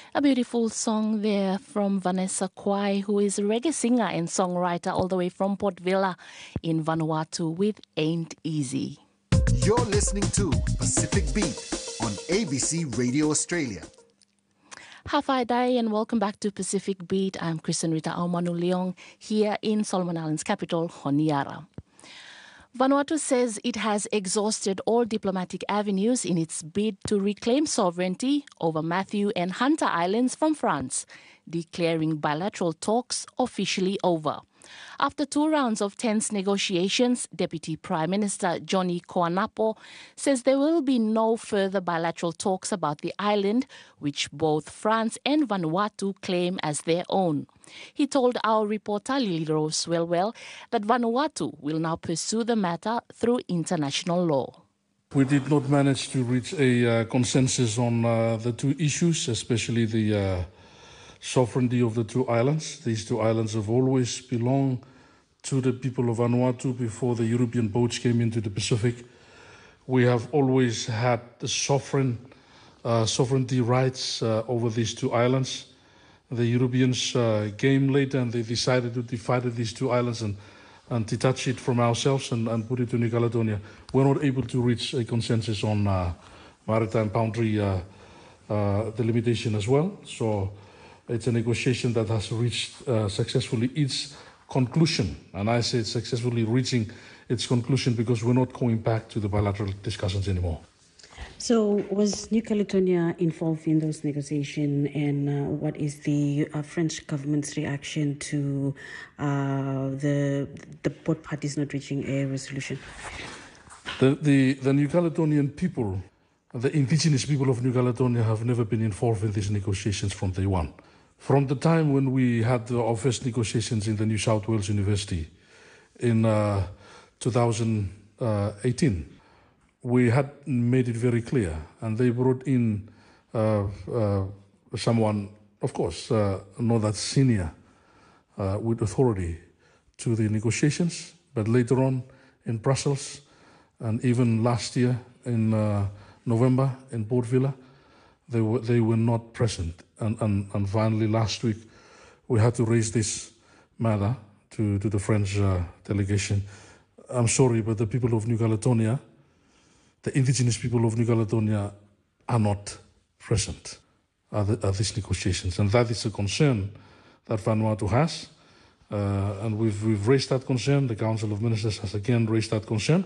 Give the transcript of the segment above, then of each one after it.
A beautiful song there from Vanessa Kwai, who is a reggae singer and songwriter all the way from Port Vila in Vanuatu with Ain't Easy. You're listening to Pacific Beat on ABC Radio Australia. Hawhai Dai and welcome back to Pacific Beat. I'm Kristen Rita Aumanu Leong here in Solomon Islands capital, Honiara. Vanuatu says it has exhausted all diplomatic avenues in its bid to reclaim sovereignty over Matthew and Hunter Islands from France, declaring bilateral talks officially over. After 2 rounds of tense negotiations, Deputy Prime Minister Johnny Koanapo says there will be no further bilateral talks about the island, which both France and Vanuatu claim as their own. He told our reporter Lily Rose Wellwell that Vanuatu will now pursue the matter through international law. We did not manage to reach a consensus on the 2 issues, especially the sovereignty of the 2 islands. These 2 islands have always belonged to the people of Vanuatu before the European boats came into the Pacific. We have always had the sovereignty rights over these 2 islands. The Europeans came later and they decided to divide these 2 islands and detach it from ourselves and put it to New Caledonia. We're not able to reach a consensus on maritime boundary delimitation as well. So it's a negotiation that has reached successfully its conclusion. And I say it's successfully reaching its conclusion because we're not going back to the bilateral discussions anymore. So was New Caledonia involved in those negotiations, and what is the French government's reaction to the both parties not reaching a resolution? The New Caledonian people, the indigenous people of New Caledonia have never been involved in these negotiations from day one. From the time when we had our first negotiations in the New South Wales University in 2018, we had made it very clear, and they brought in someone, of course, not that senior with authority to the negotiations, but later on in Brussels, and even last year in November in Port Vila, they were not present. And finally, last week, we had to raise this matter to the French delegation. I'm sorry, but the people of New Caledonia, the indigenous people of New Caledonia, are not present at these negotiations. And that is a concern that Vanuatu has. And we've raised that concern. The Council of Ministers has again raised that concern,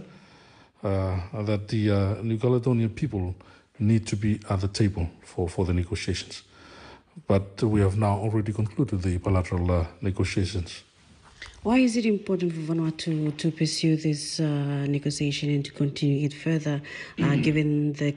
that the New Caledonian people need to be at the table for the negotiations. But we have now already concluded the bilateral negotiations. Why is it important for Vanuatu to pursue this negotiation and to continue it further, given the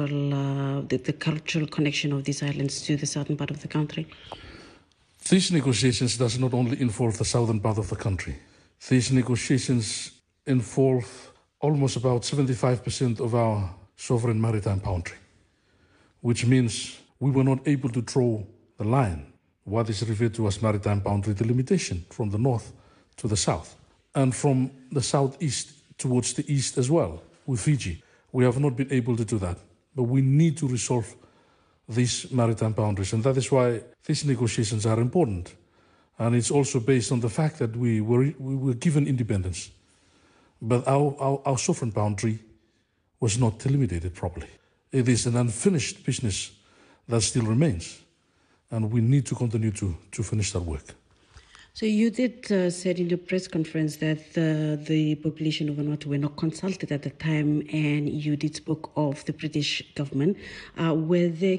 cultural connection of these islands to the southern part of the country? These negotiations does not only involve the southern part of the country. These negotiations involve almost about 75% of our sovereign maritime boundary, which means we were not able to draw the line, what is referred to as maritime boundary delimitation, from the north to the south, and from the southeast towards the east as well, with Fiji. We have not been able to do that, but we need to resolve these maritime boundaries, and that is why these negotiations are important. And it's also based on the fact that we were given independence, but our sovereign boundary was not delimited properly. It is an unfinished business that still remains, and we need to continue to finish that work. So you did said in the press conference that the population of Vanuatu were not consulted at the time, and you did spoke of the British government. Were they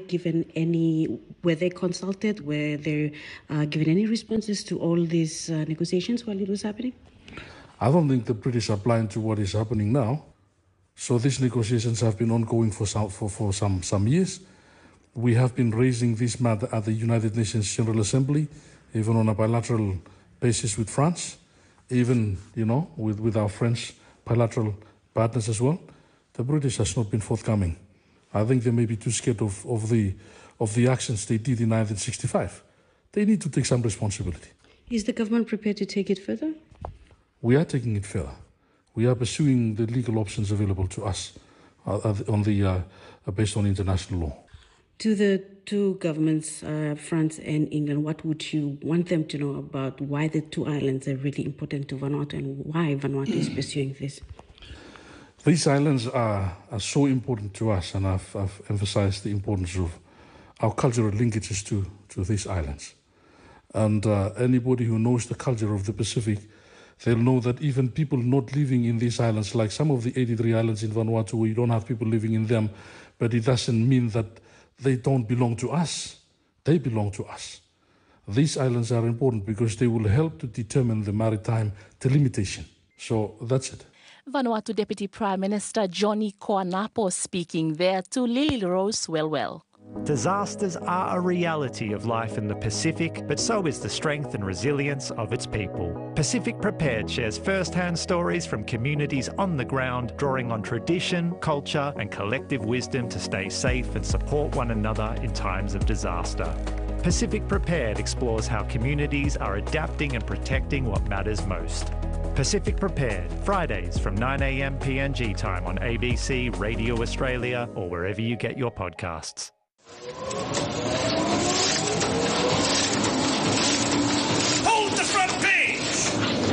consulted? Were they given any responses to all these negotiations while it was happening? I don't think the British are blind to what is happening now. So these negotiations have been ongoing for some years. We have been raising this matter at the United Nations General Assembly, even on a bilateral basis with France, even, with our French bilateral partners as well. The British has not been forthcoming. I think they may be too scared of the actions they did in 1965. They need to take some responsibility. Is the government prepared to take it further? We are taking it further. We are pursuing the legal options available to us based on international law. To the two governments, France and England, what would you want them to know about why the two islands are really important to Vanuatu and why Vanuatu is pursuing this? These islands are so important to us, and I've emphasized the importance of our cultural linkages to these islands. And anybody who knows the culture of the Pacific, they'll know that even people not living in these islands, like some of the 83 islands in Vanuatu, we don't have people living in them, but it doesn't mean that they don't belong to us. They belong to us. These islands are important because they will help to determine the maritime delimitation. So that's it. Vanuatu Deputy Prime Minister Johnny Koanapo speaking there to Lily Rose Well. Disasters are a reality of life in the Pacific, but so is the strength and resilience of its people. Pacific Prepared shares first-hand stories from communities on the ground, drawing on tradition, culture and collective wisdom to stay safe and support one another in times of disaster. Pacific Prepared explores how communities are adapting and protecting what matters most. Pacific Prepared, Fridays from 9 a.m. PNG time on ABC, Radio Australia or wherever you get your podcasts. Hold the front page!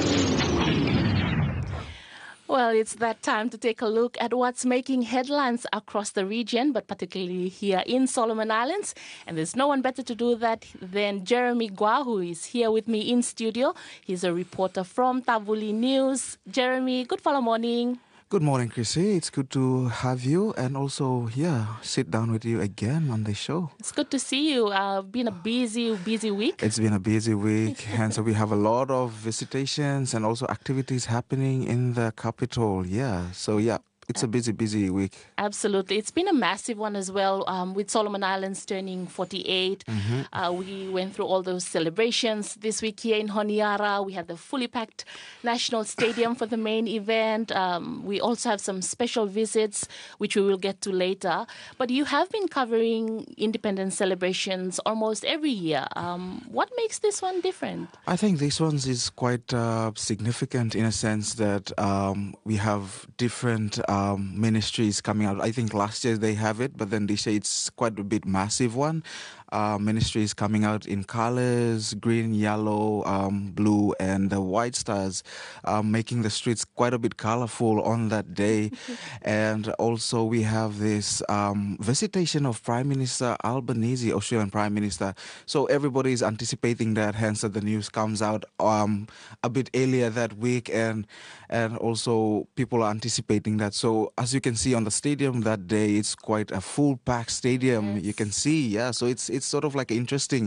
Well, it's that time to take a look at what's making headlines across the region, but particularly here in Solomon Islands. And there's no one better to do that than Jeremy Gua, who is here with me in studio. He's a reporter from Tavuli News. Jeremy, good follow morning. Good morning, Chrissy. It's good to have you and also, sit down with you again on the show. It's good to see you. Been a busy week. It's been a busy week, and so we have a lot of visitations and also activities happening in the capital. It's a busy week. Absolutely. It's been a massive one as well, with Solomon Islands turning 48. We went through all those celebrations this week here in Honiara. We had the fully packed National Stadium for the main event. We also have some special visits, which we will get to later. But you have been covering independence celebrations almost every year. What makes this one different? I think this one is quite significant in a sense that we have different ministries coming out. I think last year they have it, but then this year it's quite a bit massive one. Ministries coming out in colors, green, yellow, blue, and the white stars, making the streets quite a bit colorful on that day. And also we have this visitation of Prime Minister Albanese, Australian Prime Minister. So everybody is anticipating that, hence that the news comes out a bit earlier that week, and also people are anticipating that. So as you can see on the stadium that day, it's quite a full packed stadium. Yes. You can see, so it's sort of like interesting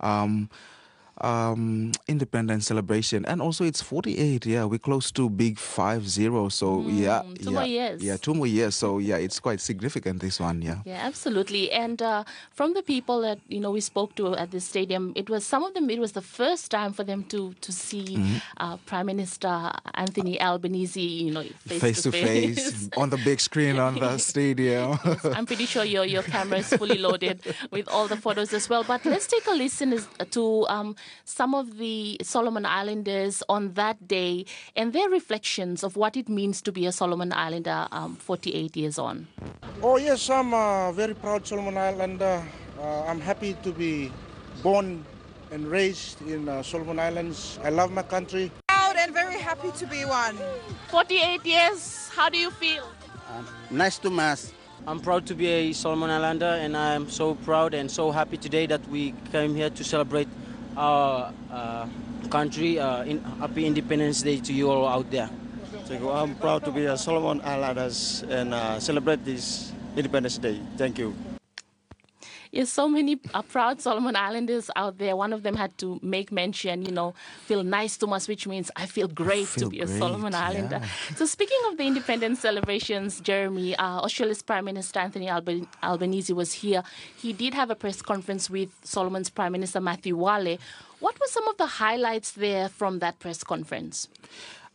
independence celebration, and also it's 48. We're close to big 50. So 2 more years. 2 more years. So it's quite significant, this one. Yeah, absolutely. And from the people that we spoke to at the stadium, it was the first time for them to see Prime Minister Anthony Albanese, face to face on the big screen on the stadium. Yes, I'm pretty sure your camera is fully loaded with all the photos as well. But let's take a listen to some of the Solomon Islanders on that day and their reflections of what it means to be a Solomon Islander 48 years on. Oh yes, I'm a very proud Solomon Islander. I'm happy to be born and raised in Solomon Islands. I love my country. Proud and very happy to be one. 48 years, how do you feel? Nice to meet. I'm proud to be a Solomon Islander, and I'm so proud and so happy today that we came here to celebrate our country. Happy Independence Day to you all out there. So I'm proud to be a Solomon Islanders and celebrate this Independence Day. Thank you. Yes, so many proud Solomon Islanders out there. One of them had to make mention, feel nice to us, which means I feel great to be a Solomon Islander. So speaking of the independence celebrations, Jeremy, Australia's Prime Minister Anthony Albanese was here. He did have a press conference with Solomon's Prime Minister Matthew Wale. What were some of the highlights there from that press conference?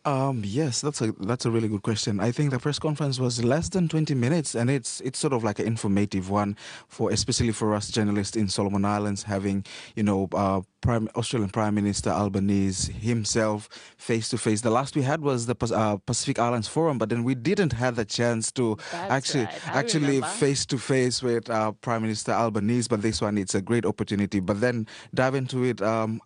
Yes, that's a really good question. I think the press conference was less than 20 minutes, and it's sort of like an informative one especially for us journalists in Solomon Islands, having Australian Prime Minister Albanese himself face to face. The last we had was the Pacific Islands Forum, but then we didn't have the chance to actually face to face with Prime Minister Albanese. But this one, it's a great opportunity. But then dive into it.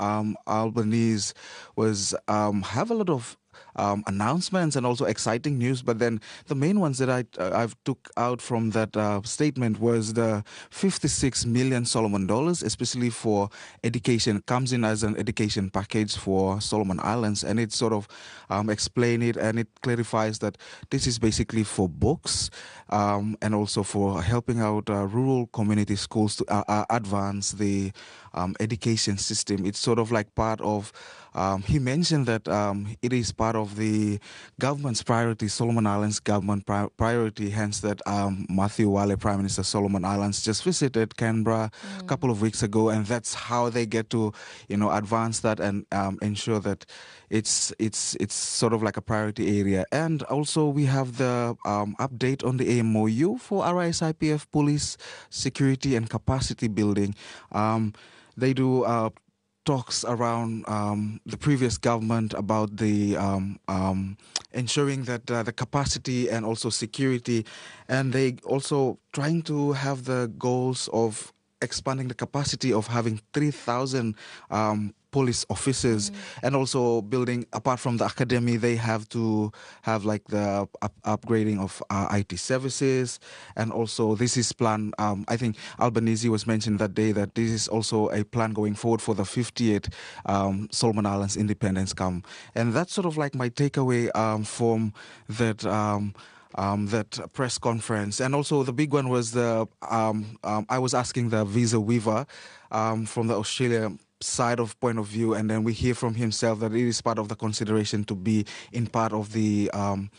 Albanese was have a lot of announcements and also exciting news, but then the main ones that I've took out from that statement was the 56 million Solomon dollars, especially for education. It comes in as an education package for Solomon Islands, and it sort of explain it, and it clarifies that this is basically for books and also for helping out rural community schools to advance the education system. It's sort of like part of he mentioned that it is part of the government's priority, Solomon Islands government priority, hence that Matthew Wale, Prime Minister Solomon Islands, just visited Canberra a couple of weeks ago, and that's how they get to, advance that and ensure that it's sort of like a priority area. And also we have the update on the MOU for RISIPF police security and capacity building. They do talks around the previous government about the ensuring that the capacity and also security, and they also trying to have the goals of expanding the capacity of having 3,000 police officers, and also building, apart from the academy, they have to have like the upgrading of IT services, and also this is plan. I think Albanese was mentioned that day that this is also a plan going forward for the 50th Solomon Islands Independence Come, and that's sort of like my takeaway from that. That press conference. And also the big one was I was asking the visa weaver from the Australia side of point of view, and then we hear from himself that it is part of the consideration to be in part of the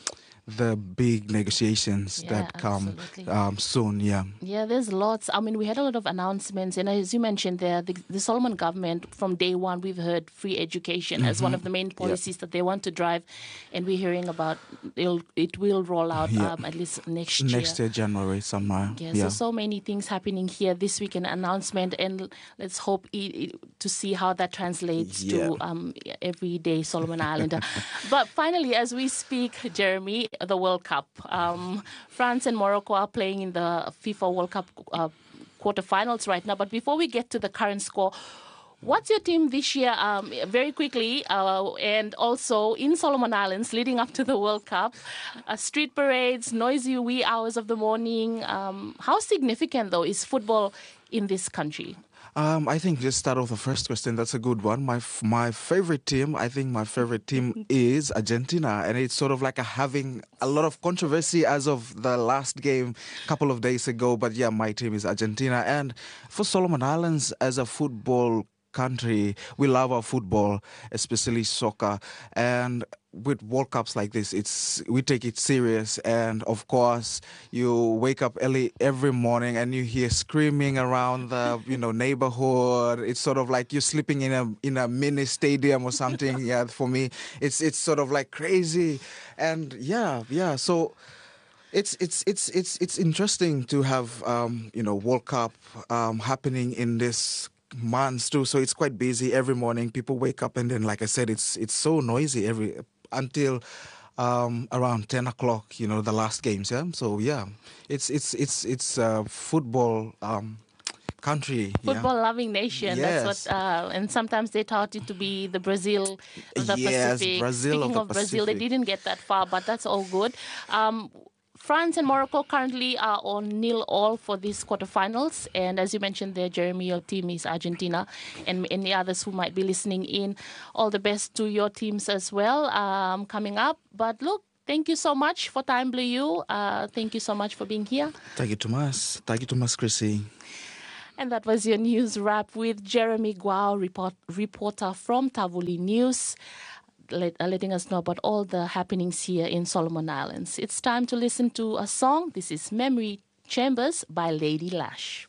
big negotiations that come soon. Yeah, there's lots. I mean, we had a lot of announcements, and as you mentioned there, the Solomon government, from day one, we've heard free education as one of the main policies that they want to drive, and we're hearing about it will roll out at least next year, January somewhere. So many things happening here this week, an announcement, and let's hope to see how that translates to everyday Solomon Islander. But finally, as we speak, Jeremy, the World Cup. France and Morocco are playing in the FIFA World Cup quarterfinals right now. But before we get to the current score, what's your team this year? Very quickly, and also in Solomon Islands, leading up to the World Cup, street parades, noisy wee hours of the morning. How significant, though, is football in this country? I think just start off the first question. That's a good one. My favorite team, I think my favorite team is Argentina, and it's sort of like having a lot of controversy as of the last game a couple of days ago. But yeah, my team is Argentina, and for Solomon Islands as a football country, we love our football, especially soccer, and with World Cups like this, we take it serious. And of course, you wake up early every morning and you hear screaming around the neighborhood. It's sort of like you're sleeping in a mini stadium or something. Yeah, for me, it's sort of like crazy, and so. It's interesting to have World Cup happening in this months too, so it's quite busy every morning. People wake up, and then, like I said, it's so noisy until around 10 o'clock. The last games. Yeah, so it's football country, football-loving nation. Yes. That's what, and sometimes they thought it to be the Brazil of the Pacific. Brazil. Speaking of Brazil, they didn't get that far, but that's all good. France and Morocco currently are on 0-0 for these quarterfinals. And as you mentioned there, Jeremy, your team is Argentina, and any others who might be listening in, all the best to your teams as well coming up. But look, thank you so much for Time Blue U. Thank you so much for being here. Thank you, Thomas. Thank you, Thomas, Chrissy. And that was your news wrap with Jeremy Guao, reporter from Tavuli News, letting us know about all the happenings here in Solomon Islands. It's time to listen to a song. This is Memory Chambers by Lady Lash.